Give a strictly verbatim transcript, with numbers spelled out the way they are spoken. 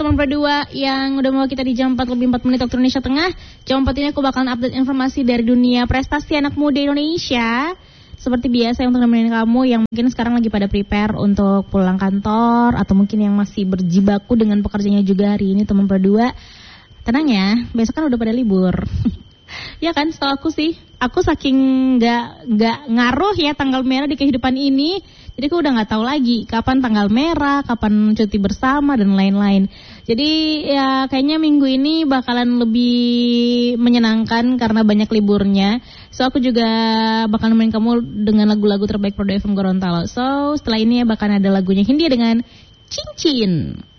teman berdua yang udah mau kita di jam empat lebih empat menit waktu Indonesia Tengah. Jam empat ini aku bakalan update informasi dari dunia prestasi anak muda Indonesia. Seperti biasa untuk nemenin kamu yang mungkin sekarang lagi pada prepare untuk pulang kantor, atau mungkin yang masih berjibaku dengan pekerjaannya juga hari ini teman berdua. Tenang ya, besok kan udah pada libur. Ya kan, setahu aku sih, aku saking nggak nggak ngaruh ya tanggal merah di kehidupan ini, jadi aku udah nggak tahu lagi kapan tanggal merah, kapan cuti bersama dan lain-lain. Jadi ya kayaknya minggu ini bakalan lebih menyenangkan karena banyak liburnya. So aku juga bakal nemenin kamu dengan lagu-lagu terbaik Prodo F M Gorontalo. So setelah ini ya bakal ada lagunya Hindia dengan Cincin.